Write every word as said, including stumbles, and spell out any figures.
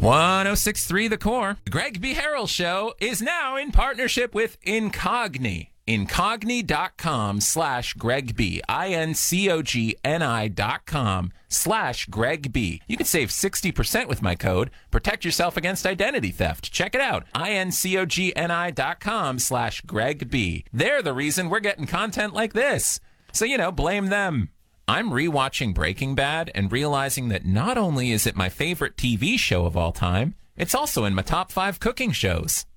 one oh six point three The Core. The Greg B. Harrell Show is now in partnership with Incogni. Incogni.com slash Greg B. I-N-C-O-G-N-I dot com slash Greg B. You can save sixty percent with my code. Protect yourself against identity theft. Check it out. I-N-C-O-G-N-I dot com slash Greg B. They're the reason we're getting content like this. So, you know, blame them. I'm rewatching Breaking Bad and realizing that not only is it my favorite T V show of all time, it's also in my top five cooking shows.